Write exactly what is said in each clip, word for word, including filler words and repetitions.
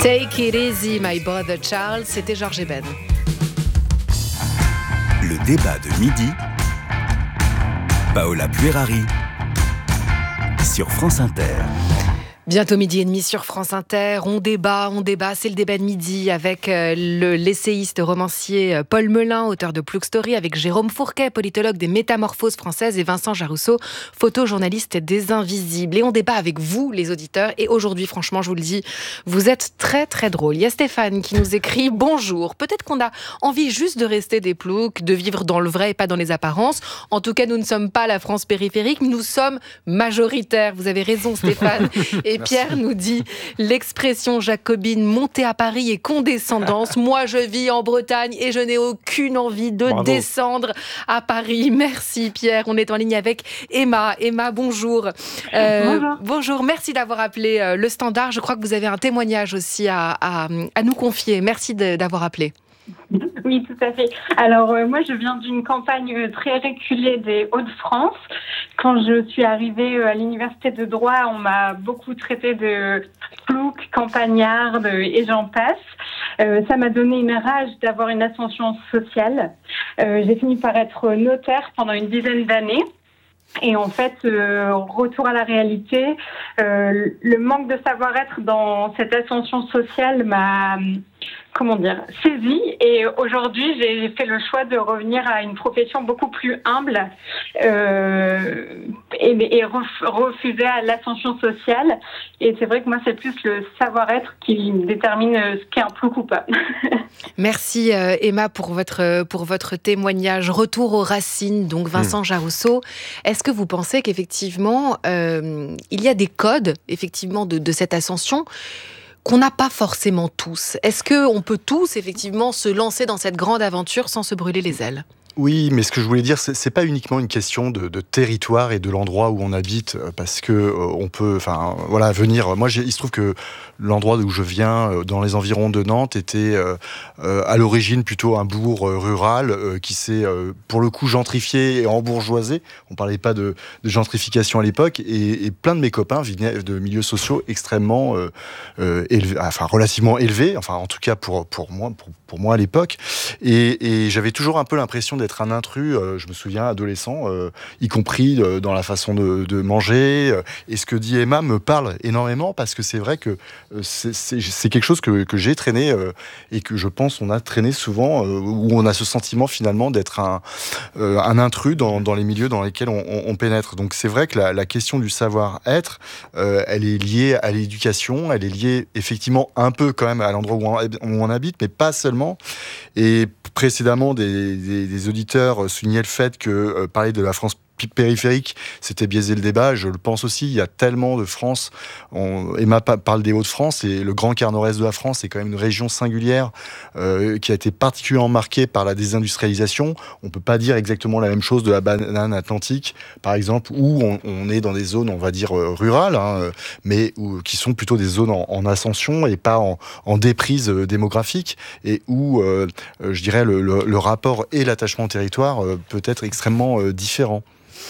Take it easy, my brother Charles, c'était Georges Eben. Le débat de midi, Paola Puerari, sur France Inter. Bientôt midi et demi sur France Inter, on débat, on débat, c'est le débat de midi avec le, l'essayiste romancier Paul Melun, auteur de Plouc Story, avec Jérôme Fourquet, politologue des Métamorphoses françaises, et Vincent Jarousseau, photojournaliste des Invisibles. Et on débat avec vous, les auditeurs, et aujourd'hui, franchement, je vous le dis, vous êtes très très drôles. Il y a Stéphane qui nous écrit « Bonjour, peut-être qu'on a envie juste de rester des ploucs, de vivre dans le vrai et pas dans les apparences. En tout cas, nous ne sommes pas la France périphérique, mais nous sommes majoritaires. » Vous avez raison, Stéphane. Et Pierre nous dit « L'expression jacobine montée à Paris et condescendance. Moi, je vis en Bretagne et je n'ai aucune envie de Bravo. descendre à Paris. » Merci Pierre. On est en ligne avec Emma. Emma, bonjour. Euh, bonjour. Bonjour, merci d'avoir appelé euh, le Standard. Je crois que vous avez un témoignage aussi à, à, à nous confier. Merci de, d'avoir appelé. Oui, tout à fait. Alors, euh, moi, je viens d'une campagne très reculée des Hauts-de-France. Quand je suis arrivée à l'université de droit, on m'a beaucoup traité de plouc, campagnarde et j'en passe. Euh, ça m'a donné une rage d'avoir une ascension sociale. Euh, j'ai fini par être notaire pendant une dizaine d'années. Et en fait, euh, retour à la réalité, euh, le manque de savoir-être dans cette ascension sociale m'a, comment dire, saisie. Et aujourd'hui, j'ai fait le choix de revenir à une profession beaucoup plus humble euh, et, et ref, refuser à l'ascension sociale. Et c'est vrai que moi, c'est plus le savoir-être qui détermine ce qu'est un plouc ou pas. Merci euh, Emma pour votre, pour votre témoignage. Retour aux racines, donc Vincent mmh. Jarousseau. Est-ce que vous pensez qu'effectivement, euh, il y a des codes effectivement, de, de cette ascension qu'on n'a pas forcément tous? Est-ce qu'on peut tous effectivement se lancer dans cette grande aventure sans se brûler les ailes? Oui, mais ce que je voulais dire, c'est, c'est pas uniquement une question de, de territoire et de l'endroit où on habite, parce que euh, on peut, enfin, voilà, venir. Moi, j'ai, il se trouve que l'endroit d'où je viens, euh, dans les environs de Nantes, était euh, euh, à l'origine plutôt un bourg euh, rural euh, qui s'est, euh, pour le coup, gentrifié et embourgeoisé. On parlait pas de, de gentrification à l'époque, et, et plein de mes copains venaient de milieux sociaux extrêmement euh, euh, élevés, enfin relativement élevés, enfin en tout cas pour pour moi, pour, pour moi à l'époque, et, et j'avais toujours un peu l'impression d'être un intrus, euh, je me souviens, adolescent, euh, y compris euh, dans la façon de, de manger. Euh, et ce que dit Emma me parle énormément, parce que c'est vrai que euh, c'est, c'est, c'est quelque chose que, que j'ai traîné euh, et que je pense on a traîné souvent, euh, où on a ce sentiment finalement d'être un, euh, un intrus dans, dans les milieux dans lesquels on, on, on pénètre. Donc c'est vrai que la, la question du savoir-être, euh, elle est liée à l'éducation, elle est liée effectivement un peu quand même à l'endroit où on, où on habite, mais pas seulement. Et précédemment, des, des, des auditeurs soulignaient le fait que euh, parler de la France périphérique, c'était biaiser le débat. Je le pense aussi, il y a tellement de France. On, Emma parle des Hauts-de-France, et le grand quart nord-est de la France est quand même une région singulière euh, qui a été particulièrement marquée par la désindustrialisation. On peut pas dire exactement la même chose de la banane atlantique, par exemple, où on, on est dans des zones, on va dire, euh, rurales, hein, mais où, qui sont plutôt des zones en, en ascension et pas en, en déprise euh, démographique, et où, euh, euh, je dirais, le, le, le rapport et l'attachement au territoire euh, peut être extrêmement euh, différent.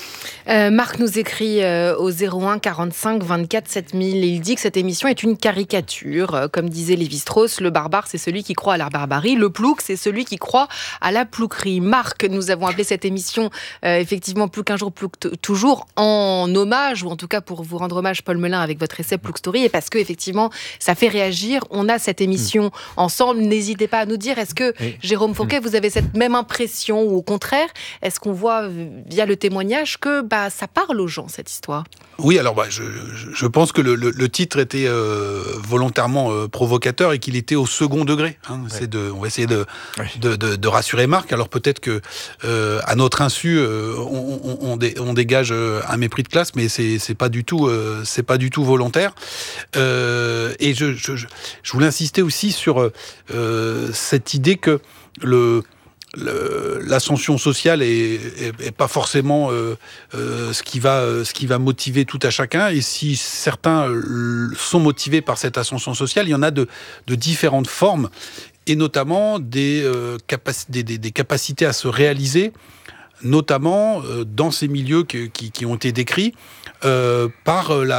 Euh, Marc nous écrit euh, au zéro un quarante-cinq vingt-quatre sept mille, et il dit que cette émission est une caricature. Euh, comme disait Lévi-Strauss, le barbare c'est celui qui croit à la barbarie, le plouc c'est celui qui croit à la plouquerie. Marc, nous avons appelé cette émission euh, effectivement Plouc un jour, Plouc t- toujours, en hommage, ou en tout cas pour vous rendre hommage, Paul Melun, avec votre essai Plouc Story, et parce que effectivement ça fait réagir. On a cette émission mmh. ensemble. N'hésitez pas à nous dire, est-ce que oui. Jérôme Fourquet, vous avez cette même impression, ou au contraire, est-ce qu'on voit via le témoignage que bah, ça parle aux gens, cette histoire? Oui, alors bah, je, je pense que le, le, le titre était euh, volontairement euh, provocateur, et qu'il était au second degré. Hein. Ouais. C'est de, on va essayer de, ouais. de, de, de rassurer Marc. Alors peut-être que euh, à notre insu, euh, on, on, on, dé, on dégage un mépris de classe, mais c'est, c'est pas du tout, euh, c'est pas du tout volontaire. Euh, et je, je, je voulais insister aussi sur euh, cette idée que le Le, l'ascension sociale est, est, est pas forcément euh, euh, ce qui va euh, ce qui va motiver tout à chacun, et si certains euh, sont motivés par cette ascension sociale, il y en a de, de différentes formes, et notamment des, euh, capac- des, des, des capacités à se réaliser, notamment euh, dans ces milieux que, qui, qui ont été décrits euh, par la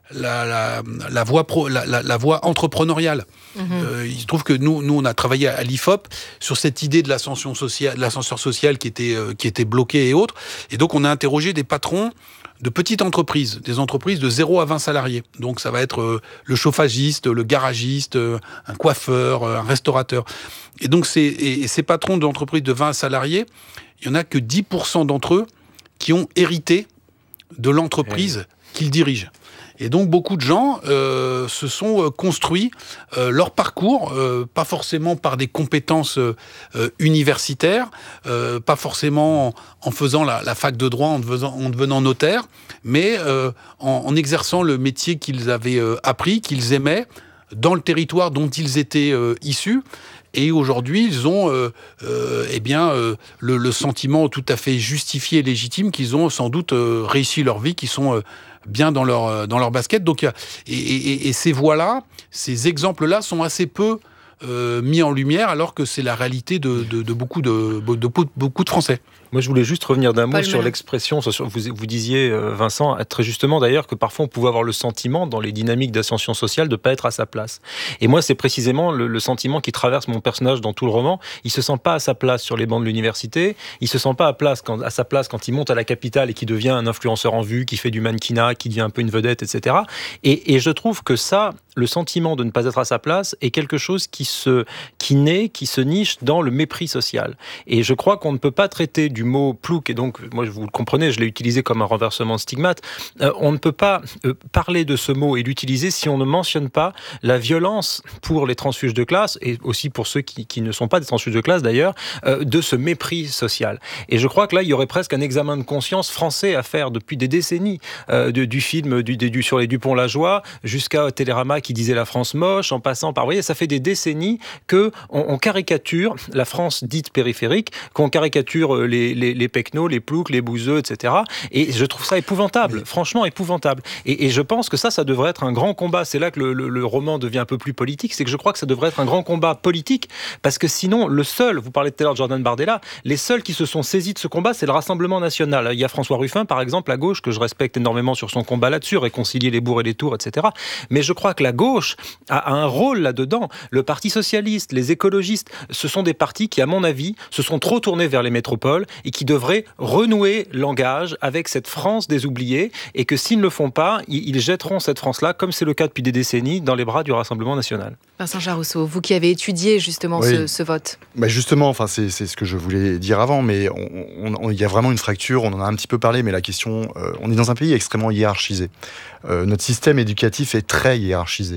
la, la, la, voie, pro, la, la, la voie entrepreneuriale. Mmh. Euh, il se trouve que nous, nous, on a travaillé à l'I F O P sur cette idée de l'ascension sociale, de l'ascenseur social qui était, euh, qui était bloqué et autres. Et donc, on a interrogé des patrons de petites entreprises, des entreprises de zéro à vingt salariés. Donc, ça va être euh, le chauffagiste, le garagiste, euh, un coiffeur, euh, un restaurateur. Et donc, c'est, et, et ces patrons d'entreprises de vingt salariés, il n'y en a que dix pour cent d'entre eux qui ont hérité de l'entreprise ouais. qu'ils dirigent. Et donc, beaucoup de gens euh, se sont construits euh, leur parcours, euh, pas forcément par des compétences euh, universitaires, euh, pas forcément en, en faisant la, la fac de droit, en devenant, en devenant notaire, mais euh, en, en exerçant le métier qu'ils avaient euh, appris, qu'ils aimaient, dans le territoire dont ils étaient euh, issus. Et aujourd'hui, ils ont euh, euh, eh bien, euh, le, le sentiment tout à fait justifié et légitime qu'ils ont sans doute euh, réussi leur vie, qu'ils sont euh, bien dans leur, dans leur basket. Donc, et, et, et ces voies-là, ces exemples-là sont assez peu euh, mis en lumière, alors que c'est la réalité de, de, de, beaucoup, de, de, de beaucoup de Français. Moi, je voulais juste revenir d'un mot Paul sur Melun. l'expression. Vous, vous disiez, Vincent, très justement d'ailleurs, que parfois on pouvait avoir le sentiment, dans les dynamiques d'ascension sociale, de ne pas être à sa place. Et moi, c'est précisément le, le sentiment qui traverse mon personnage dans tout le roman. Il ne se sent pas à sa place sur les bancs de l'université. Il ne se sent pas à, place quand, à sa place quand il monte à la capitale et qu'il devient un influenceur en vue, qui fait du mannequinat, qui devient un peu une vedette, et cetera. Et, et je trouve que ça, le sentiment de ne pas être à sa place, est quelque chose qui, se, qui naît, qui se niche dans le mépris social. Et je crois qu'on ne peut pas traiter du mot plouc, et donc, moi, vous le comprenez, je l'ai utilisé comme un renversement de stigmate. Euh, on ne peut pas euh, parler de ce mot et l'utiliser si on ne mentionne pas la violence pour les transfuges de classe, et aussi pour ceux qui, qui ne sont pas des transfuges de classe d'ailleurs, euh, de ce mépris social. Et je crois que là, il y aurait presque un examen de conscience français à faire depuis des décennies, euh, de, du film du, du, sur les Dupont-Lajoie, jusqu'à Télérama qui disait la France moche, en passant par... Vous voyez, ça fait des décennies qu'on on caricature la France dite périphérique, qu'on caricature les, les, les pecnos, les ploucs, les bouseux, et cetera. Et je trouve ça épouvantable, oui. franchement épouvantable. Et, et je pense que ça, ça devrait être un grand combat. C'est là que le, le, le roman devient un peu plus politique, c'est que je crois que ça devrait être un grand combat politique, parce que sinon, le seul, vous parlez tout à l'heure de Jordan Bardella, les seuls qui se sont saisis de ce combat, c'est le Rassemblement National. Il y a François Ruffin, par exemple, à gauche, que je respecte énormément sur son combat là-dessus, réconcilier les bourgs et les tours, et cetera. Mais je crois que la gauche a un rôle là-dedans. Le Parti socialiste, les écologistes, ce sont des partis qui, à mon avis, se sont trop tournés vers les métropoles et qui devraient renouer l'engage avec cette France des oubliés, et que s'ils ne le font pas, ils jetteront cette France-là, comme c'est le cas depuis des décennies, dans les bras du Rassemblement National. Vincent Jarousseau, vous qui avez étudié justement oui. ce, ce vote. Bah justement, enfin, c'est, c'est ce que je voulais dire avant, mais il y a vraiment une fracture, on en a un petit peu parlé, mais la question, euh, on est dans un pays extrêmement hiérarchisé. Euh, notre système éducatif est très hiérarchisé.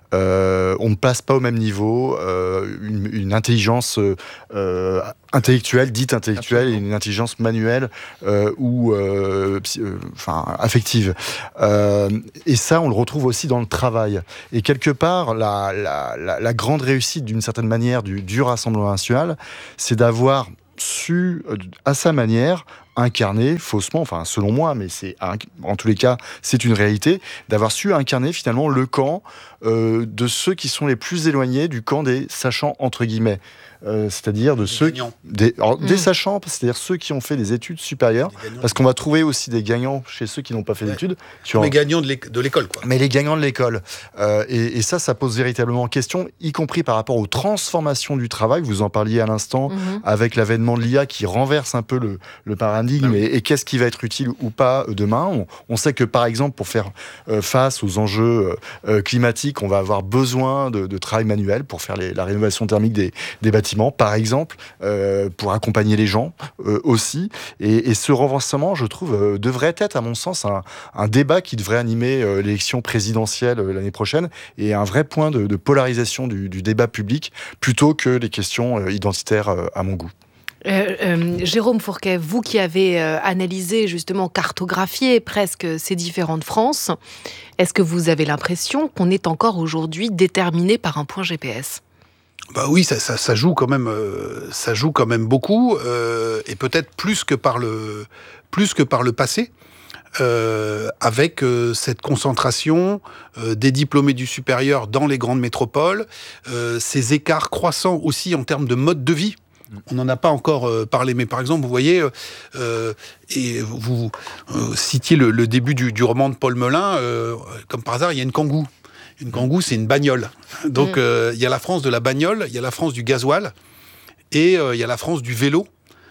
Euh, on ne place pas au même niveau euh, une, une intelligence euh, intellectuelle, dite intellectuelle, Absolument. Et une intelligence manuelle euh, ou euh, euh, enfin, affective. Euh, et ça, on le retrouve aussi dans le travail. Et quelque part, la, la, la, la grande réussite, d'une certaine manière, du, du Rassemblement national, c'est d'avoir su, à sa manière, incarner faussement, enfin selon moi, mais c'est en tous les cas c'est une réalité, d'avoir su incarner finalement le camp euh, de ceux qui sont les plus éloignés du camp des sachants entre guillemets, euh, c'est-à-dire de des ceux gagnants. des, alors, mmh. des sachants, c'est-à-dire ceux qui ont fait des études supérieures, parce qu'on va trouver aussi des gagnants chez ceux qui n'ont pas fait ouais. d'études. Sur... Les gagnants de l'école, quoi. Mais les gagnants de l'école, euh, et, et ça, ça pose véritablement question, y compris par rapport aux transformations du travail. Vous en parliez à l'instant, mmh. avec l'avènement de l'I A qui renverse un peu le, le paradigme. Et, et qu'est-ce qui va être utile ou pas demain. On, on sait que, par exemple, pour faire euh, face aux enjeux euh, climatiques, on va avoir besoin de, de travail manuel pour faire les, la rénovation thermique des, des bâtiments, par exemple, euh, pour accompagner les gens euh, aussi. Et, et ce renversement, je trouve, euh, devrait être, à mon sens, un, un débat qui devrait animer euh, l'élection présidentielle euh, l'année prochaine, et un vrai point de, de polarisation du, du débat public, plutôt que les questions euh, identitaires euh, à mon goût. Euh, euh, Jérôme Fourquet, vous qui avez euh, analysé, justement, cartographié presque ces différentes France, est-ce que vous avez l'impression qu'on est encore aujourd'hui déterminé par un point G P S ? Bah oui, ça, ça, ça joue quand même, euh, ça joue quand même beaucoup, euh, et peut-être plus que par le, plus que par le passé. Euh, avec euh, cette concentration euh, des diplômés du supérieur dans les grandes métropoles, euh, ces écarts croissants aussi en termes de mode de vie. On n'en a pas encore euh, parlé, mais par exemple, vous voyez, euh, et vous euh, citiez le, le début du, du roman de Paul Melun, euh, comme par hasard, il y a une Kangoo. Une Kangoo, c'est une bagnole. Donc, il mmh. euh, y a la France de la bagnole, il y a la France du gasoil, et il euh, y a la France du vélo.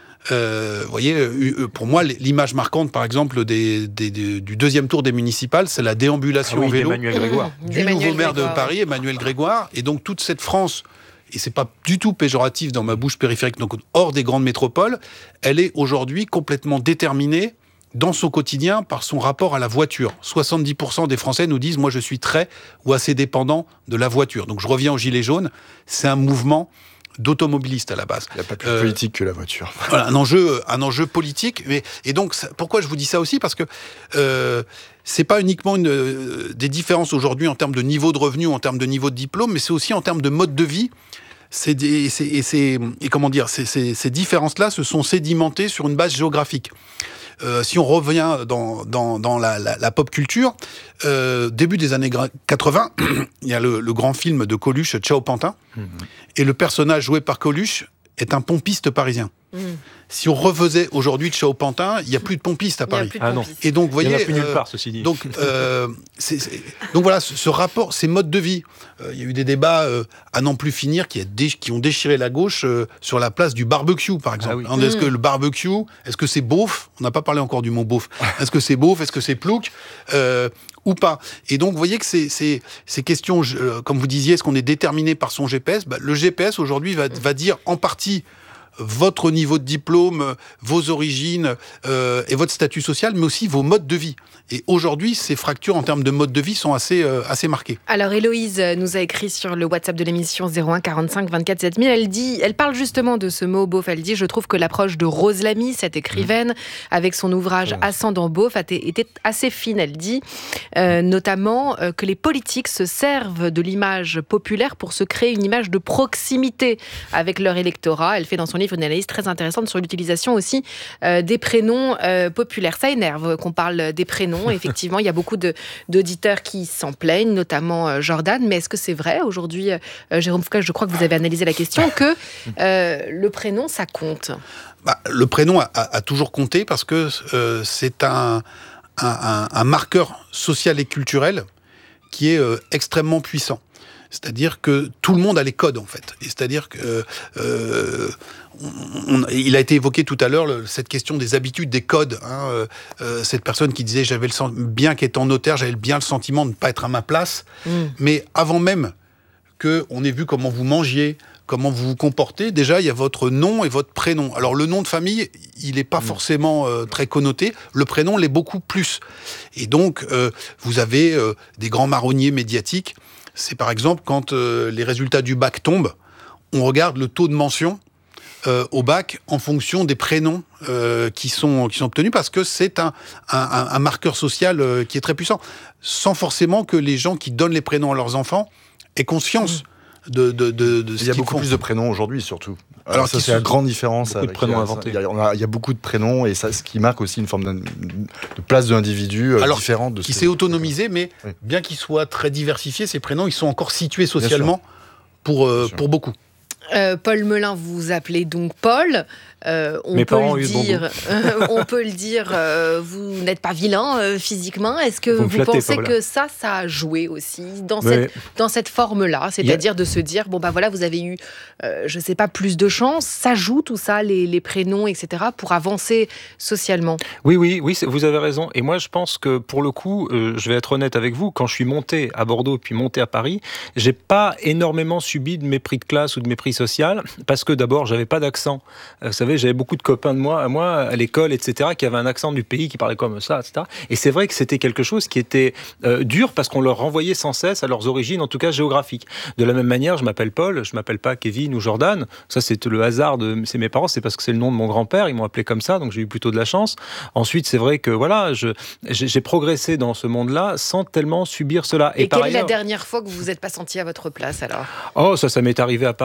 Euh, vous voyez, euh, pour moi, l'image marquante, par exemple, des, des, des, du deuxième tour des municipales, c'est la déambulation ah oui, au vélo Emmanuel Grégoire. du nouveau maire de Paris, Emmanuel Grégoire, et donc toute cette France. Et c'est pas du tout péjoratif dans ma bouche périphérique, donc hors des grandes métropoles, elle est aujourd'hui complètement déterminée dans son quotidien par son rapport à la voiture. soixante-dix pour cent des Français nous disent « moi je suis très ou assez dépendant de la voiture ». Donc je reviens aux Gilets jaunes, c'est un mouvement d'automobilistes à la base. Il n'y a pas plus euh, politique que la voiture. Voilà, un enjeu, un enjeu politique. Mais, et donc, ça, pourquoi je vous dis ça aussi ? Parce que euh, c'est pas uniquement une, euh, des différences aujourd'hui en termes de niveau de revenu, en termes de niveau de diplôme, mais c'est aussi en termes de mode de vie. C'est des, c'est, et, c'est, et comment dire, c'est, c'est, ces différences-là se sont sédimentées sur une base géographique. Euh, si on revient dans, dans, dans la, la, la pop culture, euh, début des années quatre-vingts, il y a le, le grand film de Coluche, Ciao Pantin, mmh. et le personnage joué par Coluche est un pompiste parisien. Mmh. Si on refaisait aujourd'hui Ciao Pantin, il n'y a plus de pompistes à Paris. Ah non. Et donc, vous voyez, il n'y en a plus nulle euh, part, ceci dit. Donc, euh, c'est, c'est, donc voilà, ce, ce rapport, ces modes de vie. Euh, il y a eu des débats euh, à n'en plus finir qui, a dé, qui ont déchiré la gauche euh, sur la place du barbecue, par exemple. Ah oui. Est-ce mmh. que le barbecue, est-ce que c'est beauf ? On n'a pas parlé encore du mot beauf. Est-ce que c'est beauf ? Est-ce que c'est plouc ? euh, ou pas. Et donc, vous voyez que ces, ces, ces questions, euh, comme vous disiez, est-ce qu'on est déterminé par son G P S ? bah, Le G P S, aujourd'hui, va, va dire en partie votre niveau de diplôme, vos origines euh, et votre statut social, mais aussi vos modes de vie. Et aujourd'hui, ces fractures en termes de mode de vie sont assez, euh, assez marquées. Alors, Héloïse nous a écrit sur le WhatsApp de l'émission zéro un quarante-cinq vingt-quatre sept mille. Elle dit, elle parle justement de ce mot beauf. Elle dit, je trouve que l'approche de Rose Lamy, cette écrivaine, mmh. avec son ouvrage mmh. Ascendant beauf, était assez fine. Elle dit euh, notamment euh, que les politiques se servent de l'image populaire pour se créer une image de proximité avec leur électorat. Elle fait dans son livre une analyse très intéressante sur l'utilisation aussi euh, des prénoms euh, populaires. Ça énerve qu'on parle des prénoms. Effectivement, il y a beaucoup de, d'auditeurs qui s'en plaignent, notamment euh, Jordan. Mais est-ce que c'est vrai aujourd'hui, euh, Jérôme Foucault, je crois que vous avez analysé la question, que euh, le prénom, ça compte ? Bah, le prénom a, a, a toujours compté parce que euh, c'est un, un, un, un marqueur social et culturel qui est euh, extrêmement puissant. C'est-à-dire que tout le monde a les codes, en fait. Et c'est-à-dire que euh, on, on, il a été évoqué tout à l'heure le, cette question des habitudes, des codes. Hein, euh, euh, cette personne qui disait j'avais le bien qu'étant notaire, j'avais bien le sentiment de ne pas être à ma place. Mmh. Mais avant même que on ait vu comment vous mangiez, comment vous vous comportez, déjà il y a votre nom et votre prénom. Alors le nom de famille, il n'est pas mmh. forcément euh, très connoté. Le prénom l'est beaucoup plus. Et donc euh, vous avez euh, des grands marronniers médiatiques. C'est par exemple quand euh, les résultats du bac tombent, on regarde le taux de mention euh, au bac en fonction des prénoms euh, qui sont qui sont obtenus parce que c'est un un, un marqueur social euh, qui est très puissant, sans forcément que les gens qui donnent les prénoms à leurs enfants aient conscience. Mmh. De, de, de, de ce il y a beaucoup font. plus de prénoms aujourd'hui, surtout. Alors, Alors ça, c'est la grande différence. Beaucoup avec, de prénoms inventés. Il y, a, il y a beaucoup de prénoms, et ça, ce qui marque aussi une forme de place de l'individu euh, Alors, différente. De qui ce s'est autonomisé, mais oui. bien qu'ils soient très diversifiés, ces prénoms, ils sont encore situés socialement pour, euh, pour beaucoup. Euh, Paul Melun, vous vous appelez donc Paul. Euh, on, Mes peut parents le dire, euh, on peut le dire, euh, vous n'êtes pas vilain euh, physiquement. Est-ce que vous, vous flattez, pensez que ça, ça a joué aussi dans, Mais... cette, dans cette forme-là ? C'est-à-dire a... de se dire, bon ben voilà, vous avez eu, euh, je ne sais pas, plus de chance. Ça joue tout ça, les, les prénoms, et cetera, pour avancer socialement. Oui, oui, oui, vous avez raison. Et moi, je pense que pour le coup, euh, je vais être honnête avec vous, quand je suis monté à Bordeaux puis monté à Paris, j'ai pas énormément subi de mépris de classe ou de mépris social, parce que d'abord, j'avais pas d'accent. Euh, vous savez, j'avais beaucoup de copains de moi, à moi, à l'école, et cetera, qui avaient un accent du pays, qui parlaient comme ça, et cetera. Et c'est vrai que c'était quelque chose qui était euh, dur, parce qu'on leur renvoyait sans cesse à leurs origines, en tout cas géographiques. De la même manière, je m'appelle Paul, je m'appelle pas Kevin ou Jordan. Ça, c'est le hasard de c'est mes parents, c'est parce que c'est le nom de mon grand-père, ils m'ont appelé comme ça, donc j'ai eu plutôt de la chance. Ensuite, c'est vrai que voilà, je, j'ai, j'ai progressé dans ce monde-là sans tellement subir cela. Et, et quelle est ailleurs, la dernière fois que vous vous êtes pas senti à votre place, alors ? Oh, ça, ça m'est arrivé à Paris un nombre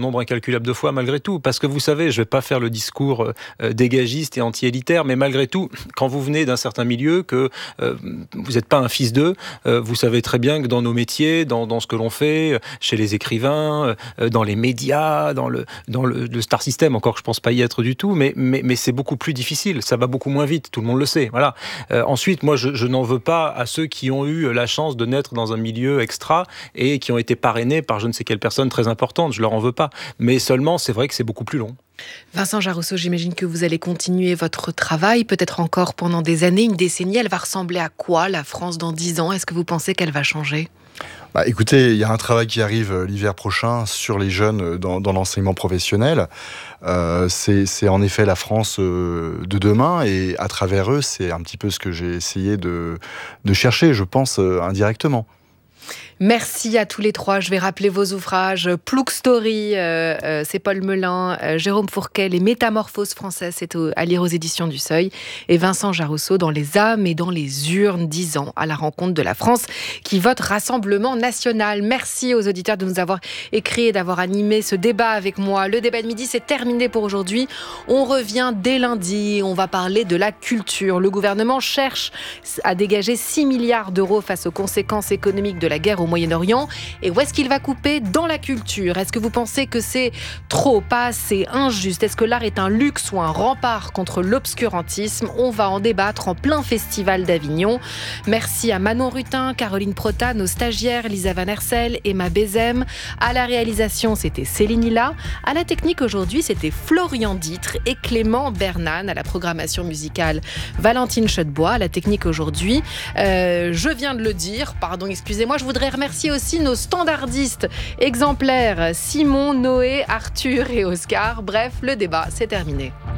nombre incalculable de fois malgré tout. Parce que vous savez, je ne vais pas faire le discours euh, dégagiste et anti-élitaire, mais malgré tout, quand vous venez d'un certain milieu, que euh, vous n'êtes pas un fils d'eux, euh, vous savez très bien que dans nos métiers, dans, dans ce que l'on fait, chez les écrivains, euh, dans les médias, dans le, dans le, le star system, encore que je ne pense pas y être du tout, mais, mais, mais c'est beaucoup plus difficile, ça va beaucoup moins vite, tout le monde le sait. Voilà. Euh, ensuite, moi, je, je n'en veux pas à ceux qui ont eu la chance de naître dans un milieu extra et qui ont été parrainés par je ne sais quelle personne très importante, je leur en veux pas. Mais seulement, c'est vrai que c'est beaucoup plus long. Vincent Jaroussot, j'imagine que vous allez continuer votre travail, peut-être encore pendant des années, une décennie. Elle va ressembler à quoi, la France, dans dix ans ? Est-ce que vous pensez qu'elle va changer ? Bah, écoutez, il y a un travail qui arrive l'hiver prochain sur les jeunes dans, dans l'enseignement professionnel. Euh, c'est, c'est en effet la France de demain, et à travers eux, c'est un petit peu ce que j'ai essayé de, de chercher, je pense, indirectement. Merci à tous les trois. Je vais rappeler vos ouvrages. Plouk Story, euh, euh, c'est Paul Melun. Euh, Jérôme Fourquet, Les Métamorphoses françaises, c'est au, à lire aux éditions du Seuil. Et Vincent Jaroussot, Dans les âmes et dans les urnes, dix ans à la rencontre de la France qui vote Rassemblement national. Merci aux auditeurs de nous avoir écrit et d'avoir animé ce débat avec moi. Le débat de midi, c'est terminé pour aujourd'hui. On revient dès lundi. On va parler de la culture. Le gouvernement cherche à dégager six milliards d'euros face aux conséquences économiques de la guerre au Moyen-Orient. Et où est-ce qu'il va couper ? Dans la culture. Est-ce que vous pensez que c'est trop, pas assez, injuste ? Est-ce que l'art est un luxe ou un rempart contre l'obscurantisme ? On va en débattre en plein festival d'Avignon. Merci à Manon Rutin, Caroline Prota, nos stagiaires, Lisa Van Hersel, Emma Bézem. À la réalisation, c'était Céline Hilla. À la technique aujourd'hui, c'était Florian Ditre et Clément Bernan. À la programmation musicale, Valentine Chodebois. À la technique aujourd'hui, euh, je viens de le dire, pardon, excusez-moi, je voudrais remercier aussi nos standardistes exemplaires, Simon, Noé, Arthur et Oscar. Bref, le débat, c'est terminé.